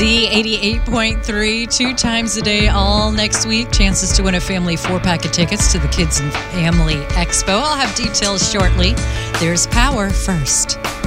The 88.3, 2 times a day, all next week. Chances to win a family 4-pack of tickets to the Kids and Family Expo. I'll have details shortly. There's Power first.